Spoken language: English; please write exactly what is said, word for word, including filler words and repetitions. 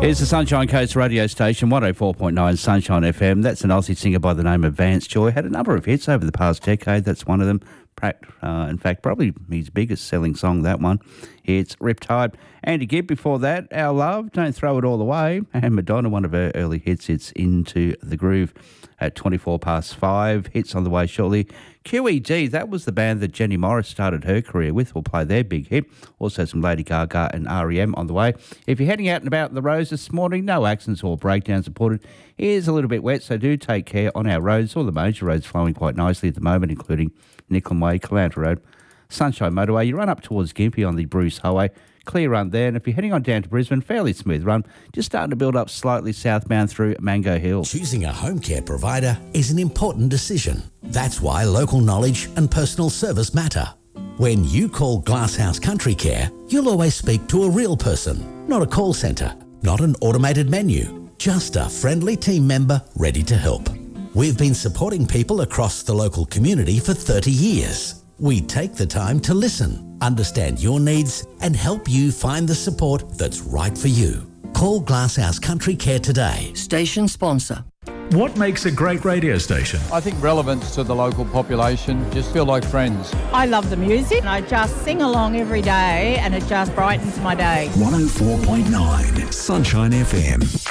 It's the Sunshine Coast radio station, one oh four point nine Sunshine F M. That's an Aussie singer by the name of Vance Joy. Had a number of hits over the past decade. That's one of them. Uh, in fact, probably his biggest selling song, that one. It's Riptide. Andy Gibb before that, Our Love, Don't Throw It All Away. And Madonna, one of her early hits, it's Into the Groove at twenty-four past five. Hits on the way shortly. Q E D, that was the band that Jenny Morris started her career with. We'll play their big hit. Also some Lady Gaga and R E M on the way. If you're heading out and about in the roads this morning, no accidents or breakdowns reported. It is a little bit wet, so do take care on our roads. All the major roads flowing quite nicely at the moment, including Nicklin Way, Caloundra Road, Sunshine Motorway. You run up towards Gympie on the Bruce Highway. Clear run there, and if you're heading on down to Brisbane, fairly smooth run, just starting to build up slightly southbound through Mango Hill. Choosing a home care provider is an important decision. That's why local knowledge and personal service matter. When you call Glasshouse Country Care, you'll always speak to a real person, not a call centre, not an automated menu, just a friendly team member ready to help. We've been supporting people across the local community for thirty years. We take the time to listen, understand your needs, and help you find the support that's right for you. Call Glasshouse Country Care today. Station sponsor. What makes a great radio station? I think relevance to the local population, just feel like friends. I love the music and I just sing along every day and it just brightens my day. one oh four point nine Sunshine F M.